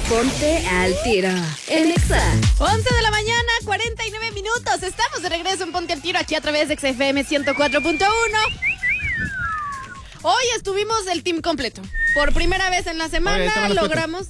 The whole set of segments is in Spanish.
Ponte al tiro en Exa. 11 de la mañana, 49 minutos. Estamos de regreso en Ponte al Tiro aquí a través de XFM 104.1. Hoy estuvimos el team completo. Por primera vez en la semana logramos...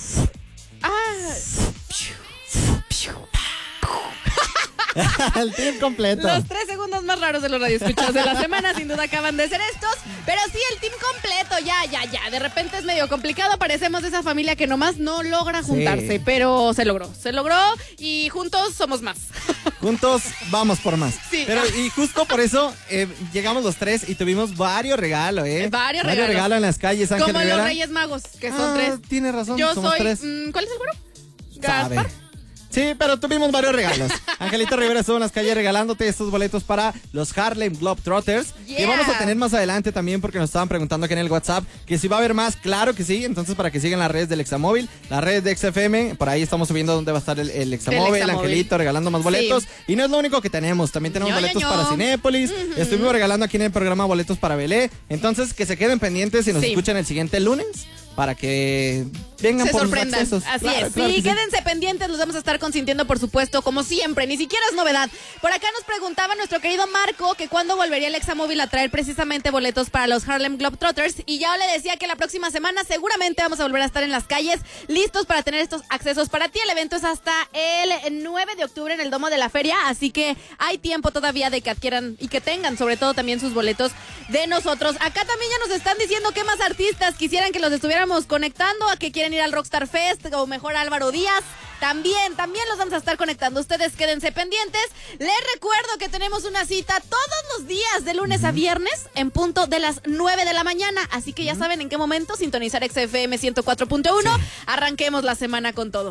El team completo. Los 3 segundos más raros de los radioescuchas de la semana sin duda acaban de ser estos. Pero sí, el team completo, ya. De repente es medio complicado. Parecemos esa familia que nomás no logra juntarse. Sí. Pero se logró y juntos somos más. Juntos vamos por más. Sí. Pero y justo por eso llegamos los 3 y tuvimos varios regalos, Varios regalos en las calles, Ángel Como Rivera. los Reyes Magos, que son 3. Tienes razón, Yo somos soy... 3. ¿Cuál es el güero? Gaspar. Sí, pero tuvimos varios regalos. Angelito Rivera estuvo en las calles regalándote estos boletos para los Harlem Globetrotters. Yeah. Y vamos a tener más adelante también, porque nos estaban preguntando aquí en el WhatsApp que si va a haber más. Claro que sí. Entonces, para que sigan las redes del Examóvil, las redes de XFM, por ahí estamos subiendo dónde va a estar el Examóvil, Angelito regalando más boletos. Sí. Y no es lo único que tenemos. También tenemos boletos para Cinépolis. Estuvimos regalando aquí en el programa boletos para Belé. Entonces, que se queden pendientes y nos escuchan el siguiente lunes, para que vengan se por sorprendan. Accesos. Así claro, es. claro Sí, quédense pendientes, los vamos a estar consintiendo, por supuesto, como siempre. Ni siquiera es novedad. Por acá nos preguntaba nuestro querido Marco que cuándo volvería el Examóvil a traer precisamente boletos para los Harlem Globetrotters. Y ya le decía que la próxima semana seguramente vamos a volver a estar en las calles, listos para tener estos accesos para ti. El evento es hasta el 9 de octubre en el Domo de la Feria, así que hay tiempo todavía de que adquieran y que tengan, sobre todo, también sus boletos de nosotros. Acá también ya nos están diciendo qué más artistas quisieran que los estuviéramos conectando, a que quieren ir al Rockstar Fest o mejor Álvaro Díaz. También los vamos a estar conectando. Ustedes quédense pendientes. Les recuerdo que tenemos una cita todos los días de lunes a viernes en punto de las 9 de la mañana. Así que ya saben en qué momento sintonizar XFM 104.1. Arranquemos la semana con todo.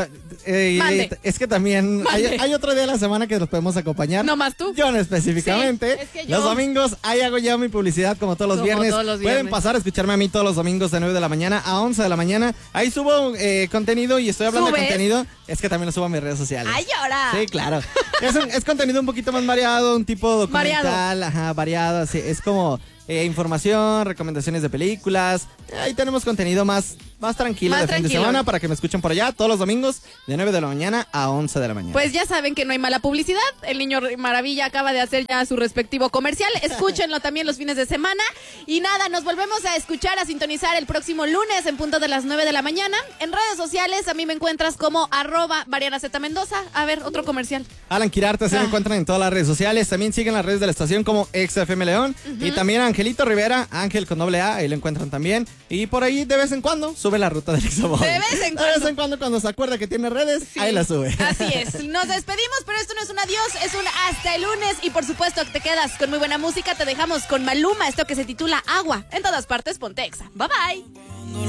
Es que también hay otro día de la semana que los podemos acompañar. No más tú. Yo no específicamente. Sí, es que yo... Los domingos ahí hago ya mi publicidad como todos los viernes. Pueden pasar a escucharme a mí todos los domingos de 9 de la mañana a 11 de la mañana. Ahí subo contenido y estoy hablando de contenido. Es que también lo subo a mis redes sociales. ¡Ay, ahora! Sí, claro. Es contenido un poquito más variado, un tipo documental. Variado. Así, es como información, recomendaciones de películas. Ahí tenemos contenido más tranquilo de fin de semana para que me escuchen por allá todos los domingos de 9 de la mañana a 11 de la mañana. Pues ya saben que no hay mala publicidad. El Niño Maravilla acaba de hacer ya su respectivo comercial. Escúchenlo también los fines de semana. Y nada, nos volvemos a escuchar, a sintonizar el próximo lunes en punto de las 9 de la mañana. En redes sociales a mí me encuentras como @MarianaZMendoza. A ver, otro comercial. Alan Quirarte se me encuentran en todas las redes sociales. También siguen las redes de la estación como XFM León. Y también Angelito Rivera, Ángel con @ ahí lo encuentran también. Y por ahí de vez en cuando sube la ruta del Examóvil. De vez en cuando se acuerda que tiene redes, ahí la sube. Así es. Nos despedimos, pero esto no es un adiós, es un hasta el lunes. Y por supuesto te quedas con muy buena música. Te dejamos con Maluma, esto que se titula Agua. En todas partes, ponte Exa. Bye bye.